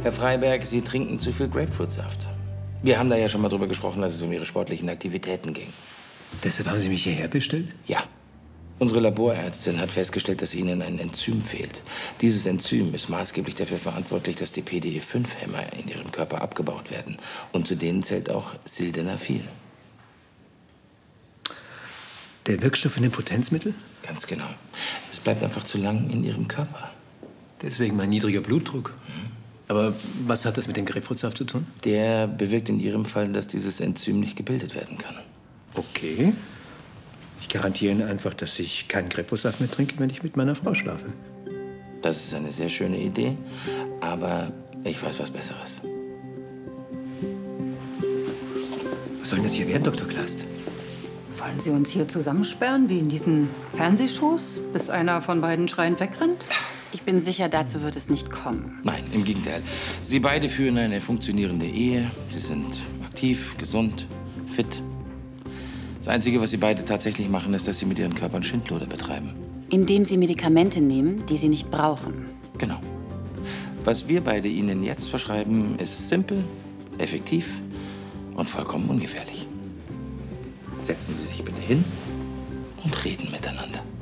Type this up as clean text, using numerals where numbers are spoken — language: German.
Herr Freiberg, Sie trinken zu viel Grapefruitsaft. Wir haben da ja schon mal drüber gesprochen, dass es um Ihre sportlichen Aktivitäten ging. Deshalb haben Sie mich hierher bestellt? Ja. Unsere Laborärztin hat festgestellt, dass Ihnen ein Enzym fehlt. Dieses Enzym ist maßgeblich dafür verantwortlich, dass die PDE5-Hämmer in Ihrem Körper abgebaut werden. Und zu denen zählt auch Sildenafil. Der Wirkstoff in dem Potenzmittel? Ganz genau. Es bleibt einfach zu lang in Ihrem Körper. Deswegen mein niedriger Blutdruck. Aber was hat das mit dem Grapefruitsaft zu tun? Der bewirkt in Ihrem Fall, dass dieses Enzym nicht gebildet werden kann. Okay. Ich garantiere Ihnen einfach, dass ich keinen Grapefruitsaft mehr trinke, wenn ich mit meiner Frau schlafe. Das ist eine sehr schöne Idee, aber ich weiß was Besseres. Was soll denn das hier werden, Dr. Klast? Wollen Sie uns hier zusammensperren, wie in diesen Fernsehshows, bis einer von beiden schreiend wegrennt? Ich bin sicher, dazu wird es nicht kommen. Nein, im Gegenteil. Sie beide führen eine funktionierende Ehe. Sie sind aktiv, gesund, fit. Das Einzige, was Sie beide tatsächlich machen, ist, dass Sie mit Ihren Körpern Schindluder betreiben. Indem Sie Medikamente nehmen, die Sie nicht brauchen. Genau. Was wir beide Ihnen jetzt verschreiben, ist simpel, effektiv und vollkommen ungefährlich. Setzen Sie sich bitte hin und reden miteinander.